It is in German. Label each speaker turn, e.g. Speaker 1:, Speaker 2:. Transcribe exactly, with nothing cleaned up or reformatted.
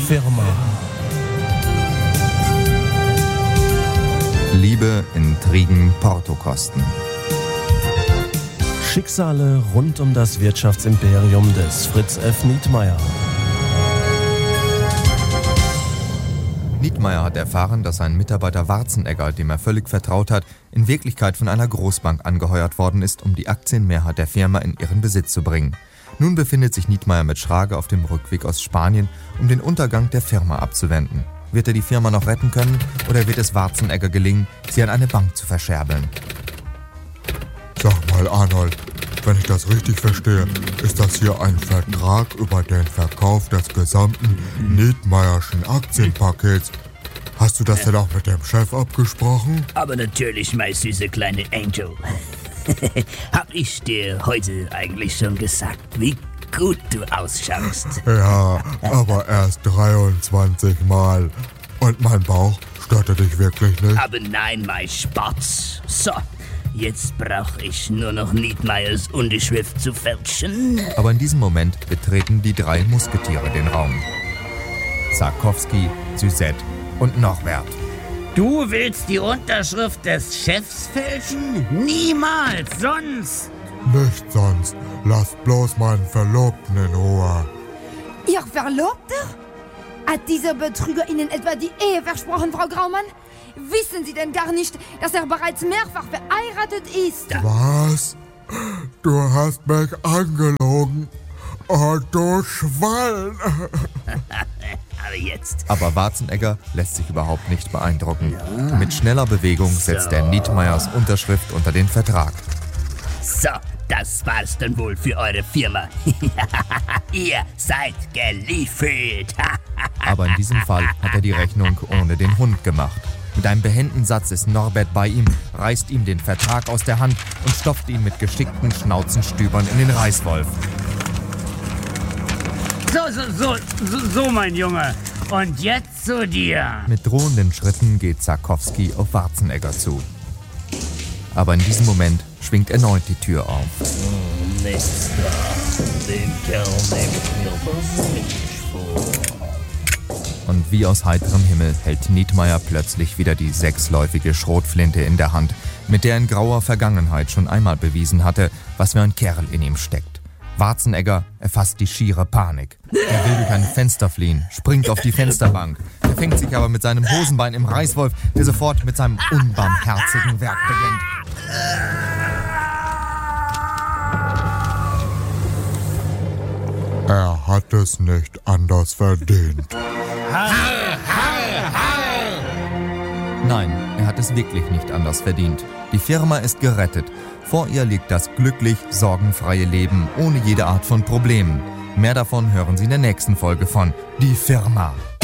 Speaker 1: Firma.
Speaker 2: Liebe, Intrigen, Portokosten.
Speaker 1: Schicksale rund um das Wirtschaftsimperium des Fritz F. Nietmeyer.
Speaker 2: Nietmeyer hat erfahren, dass sein Mitarbeiter Warzenegger, dem er völlig vertraut hat, in Wirklichkeit von einer Großbank angeheuert worden ist, um die Aktienmehrheit der Firma in ihren Besitz zu bringen. Nun befindet sich Nietmeyer mit Schrage auf dem Rückweg aus Spanien, um den Untergang der Firma abzuwenden. Wird er die Firma noch retten können oder wird es Warzenegger gelingen, sie an eine Bank zu verscherbeln?
Speaker 3: Sag mal, Arnold, wenn ich das richtig verstehe, ist das hier ein Vertrag über den Verkauf des gesamten Nietmeyerschen Aktienpakets. Hast du das denn auch mit dem Chef abgesprochen?
Speaker 4: Aber natürlich, mein süßer kleiner Angel. Hab ich dir heute eigentlich schon gesagt, wie gut du ausschaust?
Speaker 3: Ja, aber erst dreiundzwanzig Mal. Und mein Bauch störte dich wirklich nicht?
Speaker 4: Aber nein, mein Spatz. So, jetzt brauche ich nur noch Nietmeyers Unterschrift zu fälschen.
Speaker 2: Aber in diesem Moment betreten die drei Musketiere den Raum. Sarkowski, Suzette und Norbert.
Speaker 4: Du willst die Unterschrift des Chefs fälschen? Niemals, sonst!
Speaker 3: Nicht sonst. Lasst bloß meinen Verlobten in Ruhe.
Speaker 5: Ihr Verlobter? Hat dieser Betrüger Ihnen etwa die Ehe versprochen, Frau Graumann? Wissen Sie denn gar nicht, dass er bereits mehrfach verheiratet ist?
Speaker 3: Was? Du hast mich angelogen. Oh, du Schwein.
Speaker 4: Aber jetzt.
Speaker 2: Aber Warzenegger lässt sich überhaupt nicht beeindrucken. Mit schneller Bewegung setzt er Nietmeyers Unterschrift unter den Vertrag.
Speaker 4: So, das war's dann wohl für eure Firma. Ihr seid geliefert.
Speaker 2: Aber in diesem Fall hat er die Rechnung ohne den Hund gemacht. Mit einem behenden Satz ist Norbert bei ihm, reißt ihm den Vertrag aus der Hand und stopft ihn mit geschickten Schnauzenstübern in den Reißwolf.
Speaker 6: So, so, so, so, so, mein Junge. Und jetzt zu dir.
Speaker 2: Mit drohenden Schritten geht Sarkowski auf Warzenegger zu. Aber in diesem Moment schwingt erneut die Tür auf.
Speaker 4: Oh, nichts da. Den Kerl nehme ich mir persönlich vor.
Speaker 2: Und wie aus heiterem Himmel hält Nietmeyer plötzlich wieder die sechsläufige Schrotflinte in der Hand, mit der in grauer Vergangenheit schon einmal bewiesen hatte, was für ein Kerl in ihm steckt. Warzenegger erfasst die schiere Panik. Er will durch ein Fenster fliehen, springt auf die Fensterbank. Er fängt sich aber mit seinem Hosenbein im Reißwolf, der sofort mit seinem unbarmherzigen Werk beginnt.
Speaker 3: Er hat es nicht anders verdient.
Speaker 2: Nein, er hat es wirklich nicht anders verdient. Die Firma ist gerettet. Vor ihr liegt das glücklich sorgenfreie Leben ohne jede Art von Problemen. Mehr davon hören Sie in der nächsten Folge von Die Firma.